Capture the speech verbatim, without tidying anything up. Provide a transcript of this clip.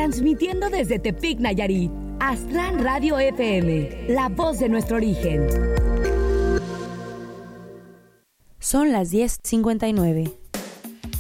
transmitiendo desde Tepic, Nayarit. Aztlán Radio F M, la voz de nuestro origen. Son las diez cincuenta y nueve.